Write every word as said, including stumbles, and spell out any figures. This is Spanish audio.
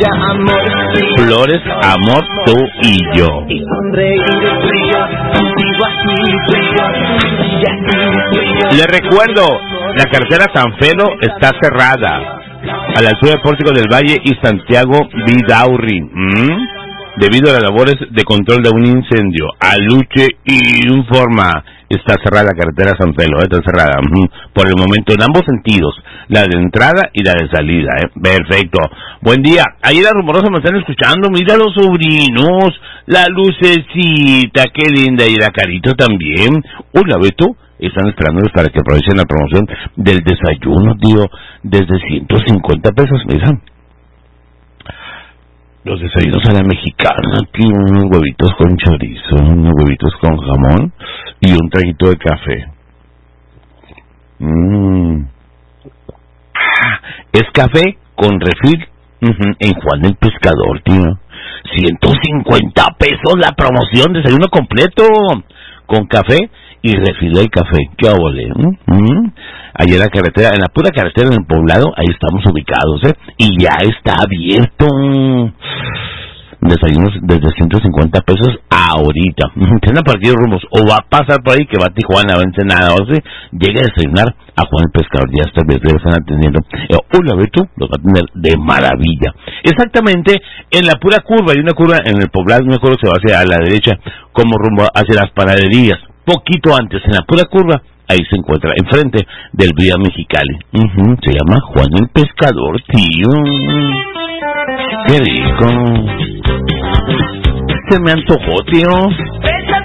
Flores, amor, tú y yo. Le recuerdo, la carretera San Felo está cerrada a la altura de Pórtico del Valle y Santiago Vidaurri, ¿Mm? debido a las labores de control de un incendio. Aluche informa, está cerrada la carretera San Felo, ¿eh? está cerrada ¿Mm? por el momento en ambos sentidos, la de entrada y la de salida. ¿eh? Perfecto. Buen día. Ahí la rumorosa me están escuchando. Mira los sobrinos, la lucecita, qué linda, y la carita también. Hola, Beto. Están esperando para que aprovechen la promoción del desayuno, tío, desde ciento cincuenta pesos, mira. Los desayunos a la mexicana, tío, unos huevitos con chorizo, unos huevitos con jamón y un traguito de café. Mmm. Ah, es café con refil uh-huh, en Juan el Pescador, tío. ciento cincuenta pesos la promoción, desayuno completo, con café y refil del café. ¿Qué obole? ¿Mm? Allí en la carretera, en la pura carretera en el poblado, ahí estamos ubicados, ¿eh? Y ya está abierto. Desayunos desde ciento cincuenta pesos ahorita. Tiene por aquí rumos, o va a pasar por ahí que va a Tijuana, va a Ensenada, o sea, llega a desayunar a Juan el Pescador, ya está, le están atendiendo. Eh, hola, Beto, lo va a atender de maravilla. Exactamente, en la pura curva, hay una curva en el poblado, no me acuerdo, se va hacia a la derecha, como rumbo hacia las panaderías. Poquito antes, en la pura curva, ahí se encuentra, enfrente del Vía Mexicali. Uh-huh, se llama Juan el Pescador, tío. ¡Qué rico! Se me antojó, tío.